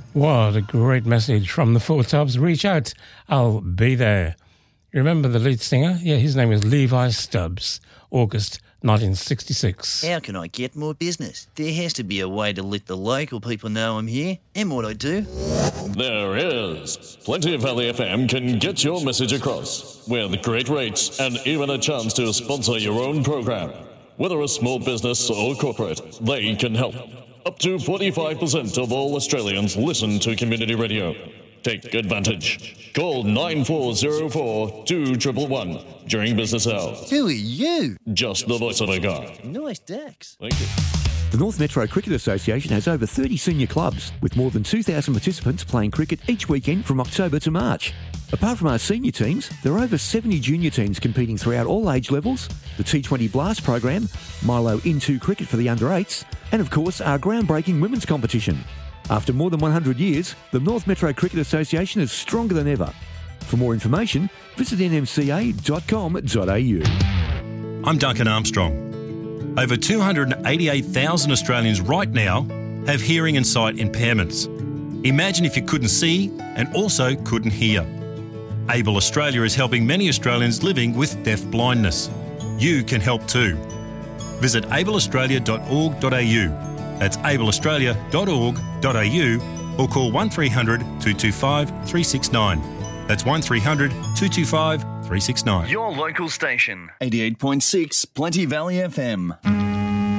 What a great message from the Four Tops. Reach out, I'll be there. You remember the lead singer? Yeah, his name is Levi Stubbs, August 1966. How can I get more business? There has to be a way to let the local people know I'm here and what I do. There is. Plenty Valley FM can get your message across with great rates and even a chance to sponsor your own program. Whether a small business or corporate, they can help. Up to 45% of all Australians listen to community radio. Take advantage. Call 9404 2111 during business hours. Who are you? Just the voice of a guy. Nice Dax. Thank you. The North Metro Cricket Association has over 30 senior clubs, with more than 2,000 participants playing cricket each weekend from October to March. Apart from our senior teams, there are over 70 junior teams competing throughout all age levels, the T20 Blast program, Milo Into Cricket for the under-8s, and of course our groundbreaking women's competition. After more than 100 years, the North Metro Cricket Association is stronger than ever. For more information, visit nmca.com.au. I'm Duncan Armstrong. Over 288,000 Australians right now have hearing and sight impairments. Imagine if you couldn't see and also couldn't hear. Able Australia is helping many Australians living with deaf blindness. You can help too. Visit ableaustralia.org.au. That's ableaustralia.org.au or call 1300 225 369. That's 1300 225 369. Your local station. 88.6 Plenty Valley FM.